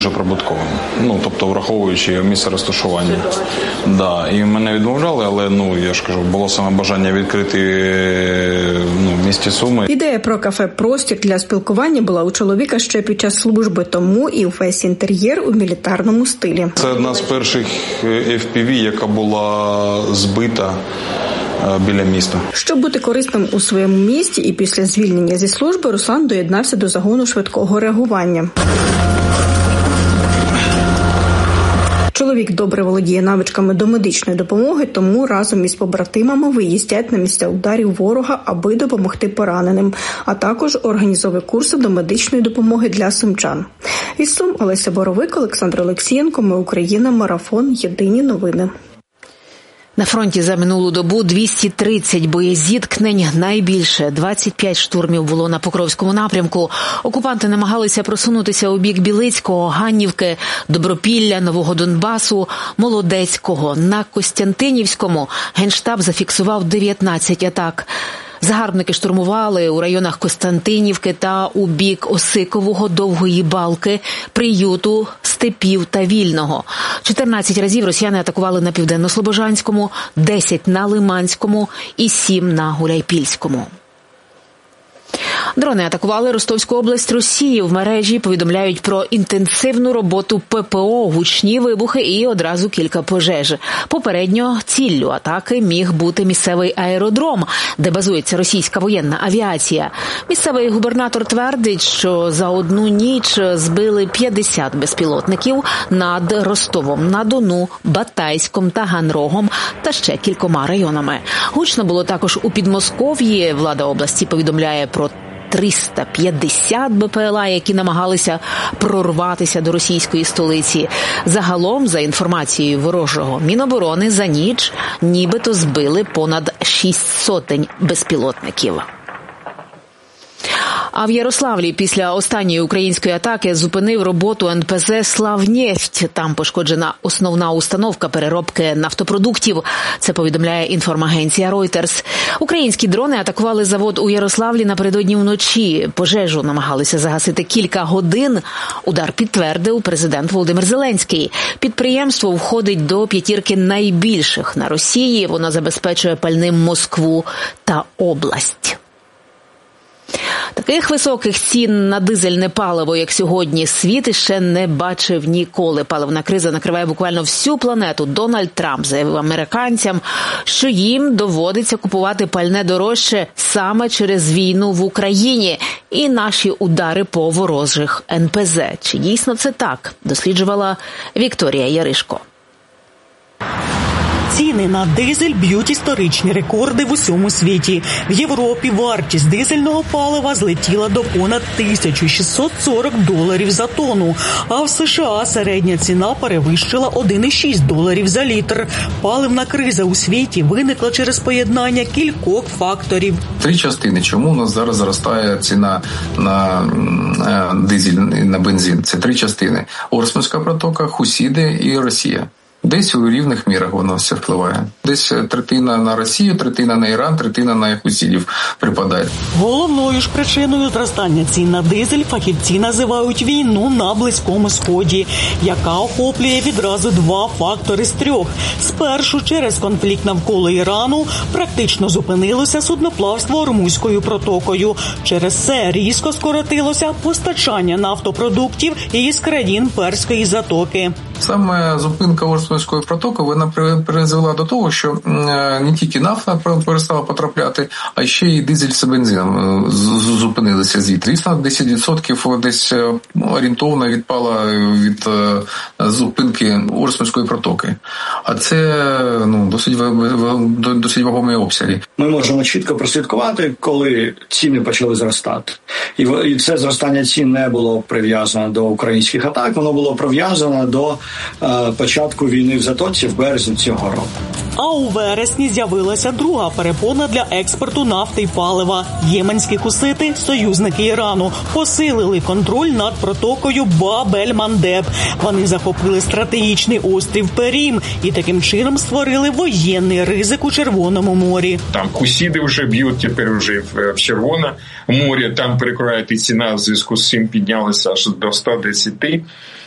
дуже прибутковим, тобто враховуючи місце розташування. Да, і мене відмовляли, але, я ж кажу, було саме бажання відкрити в місті Суми. Ідея про кафе-простір для спілкування була у чоловіка ще під час служби, тому і весь інтер'єр у мілітарному стилі. Це одна з перших FPV, яка була збита біля міста. Щоб бути корисним у своєму місті і після звільнення зі служби, Руслан доєднався до загону швидкого реагування. Чоловік добре володіє навичками до медичної допомоги, тому разом із побратимами виїздять на місця ударів ворога, аби допомогти пораненим, а також організовує курси до медичної допомоги для сумчан. Із Сум Олеся Боровик, Олександр Олексієнко, Ми Україна, Марафон, Єдині новини. На фронті за минулу добу 230 боєзіткнень, найбільше 25 штурмів було на Покровському напрямку. Окупанти намагалися просунутися у бік Білицького, Ганнівки, Добропілля, Нового Донбасу, Молодецького. На Костянтинівському Генштаб зафіксував 19 атак. Загарбники штурмували у районах Костянтинівки та у бік Осикового, Довгої Балки, Приюту, Степів та Вільного. 14 разів росіяни атакували на Південно-Слобожанському, 10 на Лиманському і 7 на Гуляйпільському. Дрони атакували Ростовську область Росії. В мережі повідомляють про інтенсивну роботу ППО, гучні вибухи і одразу кілька пожеж. Попередньо ціллю атаки міг бути місцевий аеродром, де базується російська воєнна авіація. Місцевий губернатор твердить, що за одну ніч збили 50 безпілотників над Ростовом-на-Дону, Батайськом, Таганрогом та ще кількома районами. Гучно було також у Підмосков'ї. Влада області повідомляє про 350 БПЛА, які намагалися прорватися до російської столиці. Загалом, за інформацією ворожого Міноборони, за ніч нібито збили понад 600 безпілотників. А в Ярославлі після останньої української атаки зупинив роботу НПЗ «Славнефть». Там пошкоджена основна установка переробки нафтопродуктів. Це повідомляє інформагенція Reuters. Українські дрони атакували завод у Ярославлі напередодні вночі. Пожежу намагалися загасити кілька годин. Удар підтвердив президент Володимир Зеленський. Підприємство входить до п'ятірки найбільших на Росії. Воно забезпечує пальним Москву та область. Таких високих цін на дизельне паливо, як сьогодні, світ ще не бачив ніколи. Паливна криза накриває буквально всю планету. Дональд Трамп заявив американцям, що їм доводиться купувати пальне дорожче саме через війну в Україні і наші удари по ворожих НПЗ. Чи дійсно це так? Досліджувала Вікторія Яришко. Ціни на дизель б'ють історичні рекорди в усьому світі. В Європі вартість дизельного палива злетіла до понад $1640 за тонну, а в США середня ціна перевищила $1,6 за літр. Паливна криза у світі виникла через поєднання кількох факторів. Три частини. Чому у нас зараз зростає ціна на дизель, на бензин? Це три частини. Ормська протока, Хусіди і Росія. Десь у рівних мірах воно все впливає. Десь третина на Росію, третина на Іран, третина на хусідів припадає. Головною ж причиною зростання цін на дизель фахівці називають війну на Близькому Сході, яка охоплює відразу два фактори з трьох. Спершу через конфлікт навколо Ірану практично зупинилося судноплавство Ормузькою протокою. Через це різко скоротилося постачання нафтопродуктів із країн Перської затоки. Саме зупинка Ормузької протоки, вона призвела до того, що не тільки нафта перестала потрапляти, а ще й дизель з бензином зупинилися звідти. Звісно, 10% десь орієнтовно відпала від зупинки Ормузької протоки. А це досить вагомі обсяги. Ми можемо чітко прослідкувати, коли ціни почали зростати. І це зростання цін не було прив'язано до українських атак, воно було прив'язано до початку війни в Затоці в березні цього року. А у вересні з'явилася друга перепона для експорту нафти й палива. Єменські хусити, союзники Ірану, посилили контроль над протокою Баб-ель-Мандеб. Вони захопили стратегічний острів Перім і таким чином створили воєнний ризик у Червоному морі. Там хусіди вже б'ють тепер вже в Червоне море, там перекривають і ціна в зв'язку з цим піднялася аж до 110.